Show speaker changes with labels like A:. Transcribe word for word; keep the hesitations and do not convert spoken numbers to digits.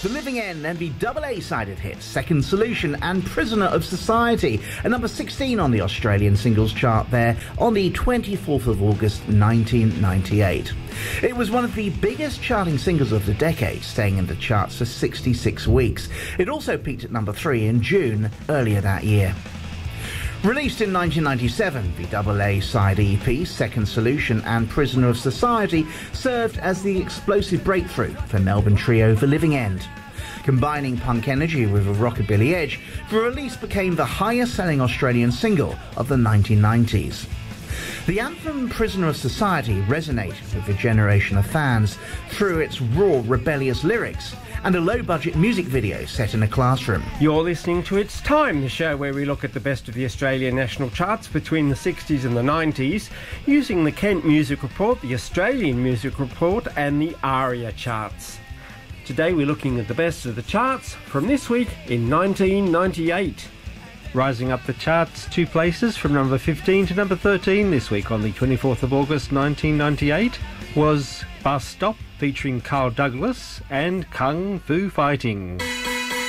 A: The Living End and the double A-sided hits Second Solution and Prisoner of Society, at number sixteen on the Australian singles chart there on the twenty-fourth of August nineteen ninety-eight. It was one of the biggest charting singles of the decade, staying in the charts for sixty-six weeks. It also peaked at number three in June earlier that year. Released in nineteen ninety-seven, the double A-side E P Second Solution and Prisoner of Society served as the explosive breakthrough for Melbourne trio The Living End. Combining punk energy with a rockabilly edge, the release became the highest-selling Australian single of the nineteen nineties. The anthem Prisoner of Society resonated with a generation of fans through its raw, rebellious lyrics and a low-budget music video set in a classroom.
B: You're listening to It's Time, the show where we look at the best of the Australian national charts between the sixties and the nineties, using the Kent Music Report, the Australian Music Report and the ARIA charts. Today we're looking at the best of the charts from this week in nineteen ninety-eight.
C: Rising up the charts two places from number fifteen to number thirteen this week on the twenty-fourth of August nineteen ninety-eight was Bus Stop featuring Carl Douglas and Kung Fu Fighting.